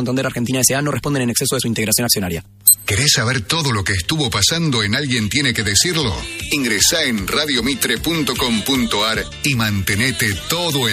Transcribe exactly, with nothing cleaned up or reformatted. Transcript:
Santander Argentina S A no responden en exceso de su integración accionaria. ¿Querés saber todo lo que estuvo pasando en Alguien Tiene que Decirlo? Ingresá en radiomitre punto com punto ar y mantenete todo el